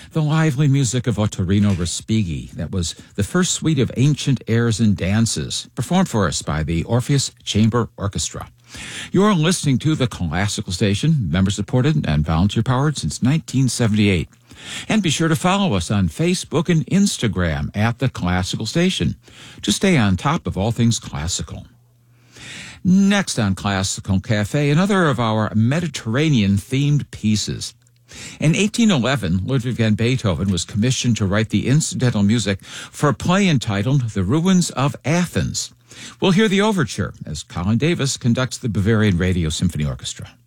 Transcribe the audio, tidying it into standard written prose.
The lively music of Ottorino Respighi. That was the first suite of ancient airs and dances, performed for us by the Orpheus Chamber Orchestra. You're listening to the Classical Station, member-supported and volunteer-powered since 1978. And be sure to follow us on Facebook and Instagram at the Classical Station to stay on top of all things classical. Next on Classical Cafe, another of our Mediterranean-themed pieces. In 1811, Ludwig van Beethoven was commissioned to write the incidental music for a play entitled The Ruins of Athens. We'll hear the overture as Colin Davis conducts the Bavarian Radio Symphony Orchestra.